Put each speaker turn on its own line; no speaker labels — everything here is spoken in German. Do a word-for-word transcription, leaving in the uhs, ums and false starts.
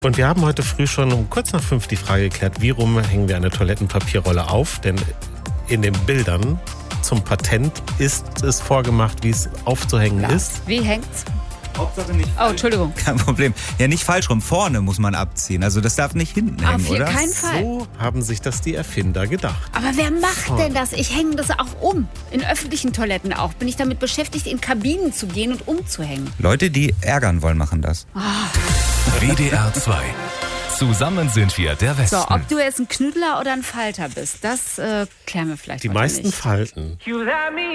Und wir haben heute früh schon um kurz nach fünf die Frage geklärt, wie rum hängen wir eine Toilettenpapierrolle auf? Denn in den Bildern zum Patent ist es vorgemacht, wie es aufzuhängen
Ja.
ist.
Wie hängt's?
Hauptsache nicht
Oh, Entschuldigung.
Kein Problem. Ja, nicht falsch rum. Vorne muss man abziehen. Also das darf nicht hinten hängen,
Auf
oder?
keinen Fall.
So haben sich das die Erfinder gedacht.
Aber wer macht denn das? Ich hänge das auch um. In öffentlichen Toiletten auch. Bin ich damit beschäftigt, in Kabinen zu gehen und umzuhängen.
Leute, die ärgern wollen, machen das.
W D R zwei. Zusammen sind wir der Westen.
So, ob du jetzt ein Knüttler oder ein Falter bist, das äh, klären wir vielleicht
Die
heute
meisten
nicht.
Falten.